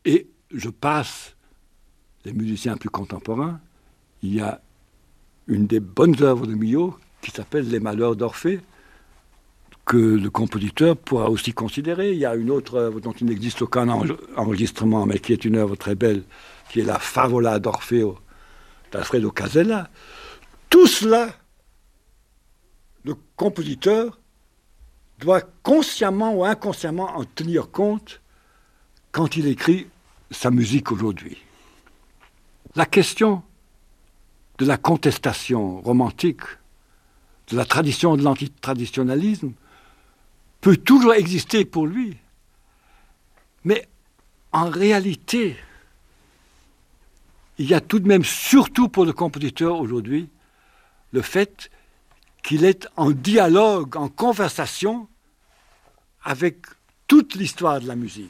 Et je passe les musiciens plus contemporains. Il y a une des bonnes œuvres de Milhaud qui s'appelle Les Malheurs d'Orphée, que le compositeur pourra aussi considérer. Il y a une autre œuvre dont il n'existe aucun enregistrement, mais qui est une œuvre très belle, qui est la Favola d'Orfeo d'Alfredo Casella. Tout cela, le compositeur doit consciemment ou inconsciemment en tenir compte quand il écrit sa musique aujourd'hui. La question de la contestation romantique, de la tradition de l'antitraditionnalisme, peut toujours exister pour lui. Mais en réalité, il y a tout de même, surtout pour le compositeur aujourd'hui, le fait qu'il est en dialogue, en conversation avec toute l'histoire de la musique.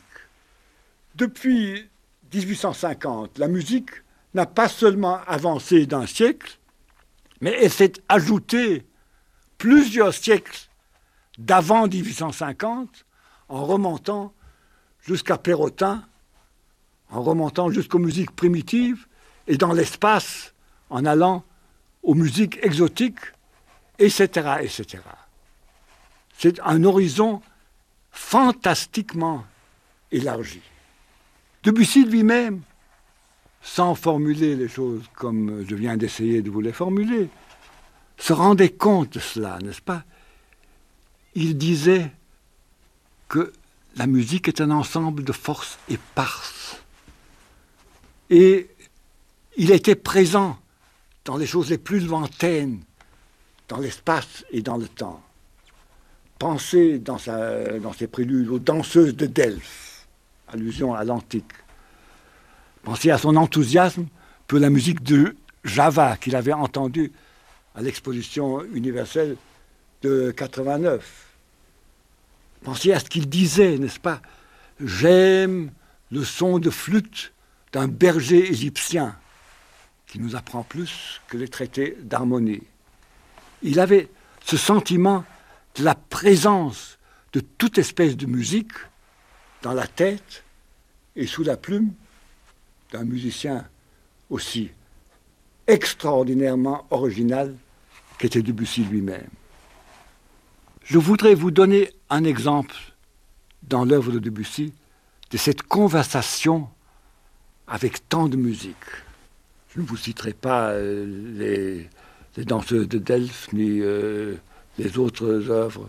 Depuis 1850, la musique n'a pas seulement avancé d'un siècle, mais elle s'est ajoutée plusieurs siècles d'avant 1850, en remontant jusqu'à Perrotin, en remontant jusqu'aux musiques primitives, et dans l'espace, en allant aux musiques exotiques, etc., etc. C'est un horizon fantastiquement élargi. Debussy lui-même, sans formuler les choses comme je viens d'essayer de vous les formuler, se rendait compte de cela, n'est-ce pas? Il disait que la musique est un ensemble de forces éparses. Et il était présent dans les choses les plus lointaines, dans l'espace et dans le temps. Pensez dans ses préludes aux danseuses de Delphes, allusion à l'antique. Pensez à son enthousiasme pour la musique de Java qu'il avait entendue à l'exposition universelle de 89. Pensez à ce qu'il disait, n'est-ce pas? J'aime le son de flûte d'un berger égyptien qui nous apprend plus que les traités d'harmonie. Il avait ce sentiment de la présence de toute espèce de musique dans la tête et sous la plume d'un musicien aussi extraordinairement original qu'était Debussy lui-même. Je voudrais vous donner un exemple dans l'œuvre de Debussy de cette conversation avec tant de musique. Je ne vous citerai pas les danseuses de Delphes ni les autres œuvres,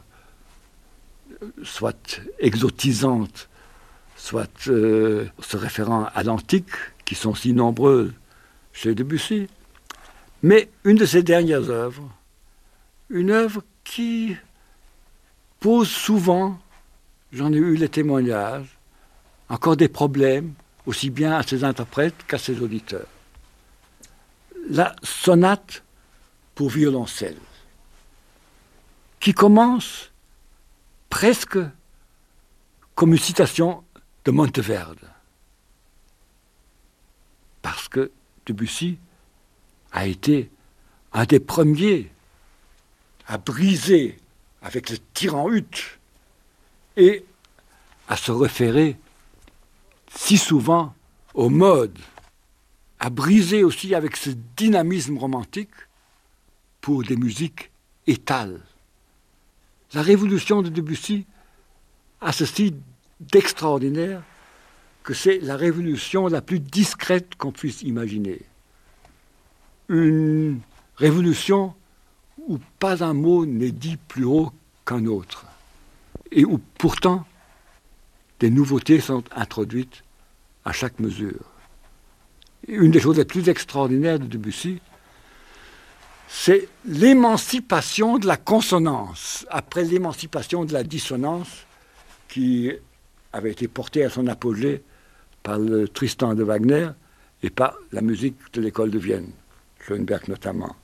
soit exotisantes, soit se référant à l'antique, qui sont si nombreuses chez Debussy. Mais une de ses dernières œuvres, une œuvre qui pose souvent, j'en ai eu les témoignages, encore des problèmes, aussi bien à ses interprètes qu'à ses auditeurs. La sonate pour violoncelle, qui commence presque comme une citation de Monteverde. Parce que Debussy a été un des premiers à briser avec le tyran-hutte et à se référer si souvent aux modes, à briser aussi avec ce dynamisme romantique pour des musiques étales. La révolution de Debussy a ceci d'extraordinaire que c'est la révolution la plus discrète qu'on puisse imaginer. Une révolution où pas un mot n'est dit plus haut qu'un autre, et où pourtant des nouveautés sont introduites à chaque mesure. Et une des choses les plus extraordinaires de Debussy, c'est l'émancipation de la consonance, après l'émancipation de la dissonance qui avait été portée à son apogée par le Tristan de Wagner et par la musique de l'école de Vienne, Schoenberg notamment.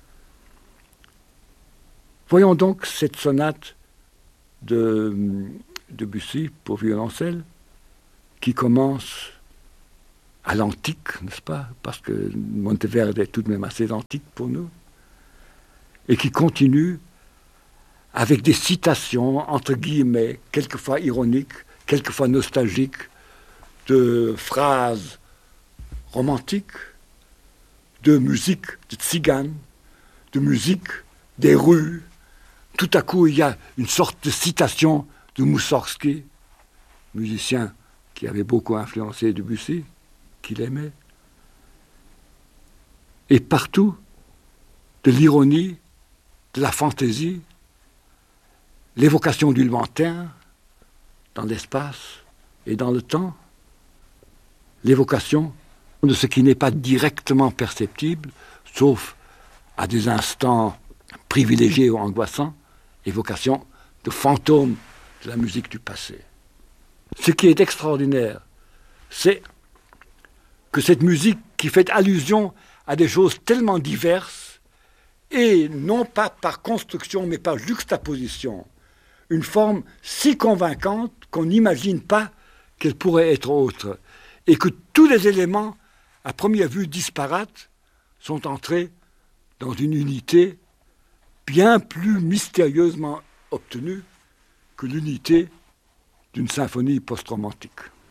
Voyons donc cette sonate de Debussy pour violoncelle qui commence à l'antique, n'est-ce pas? Parce que Monteverde est tout de même assez antique pour nous, et qui continue avec des citations, entre guillemets, quelquefois ironiques, quelquefois nostalgiques, de phrases romantiques, de musique de tzigane, de musique des rues. Tout à coup, il y a une sorte de citation de Moussorgsky, musicien qui avait beaucoup influencé Debussy, qu'il aimait. Et partout, de l'ironie, de la fantaisie, l'évocation du lointain dans l'espace et dans le temps, l'évocation de ce qui n'est pas directement perceptible, sauf à des instants privilégiés ou angoissants, évocation de fantômes de la musique du passé. Ce qui est extraordinaire, c'est que cette musique qui fait allusion à des choses tellement diverses, et non pas par construction, mais par juxtaposition, une forme si convaincante qu'on n'imagine pas qu'elle pourrait être autre, et que tous les éléments, à première vue disparates, sont entrés dans une unité bien plus mystérieusement obtenue que l'unité d'une symphonie post-romantique.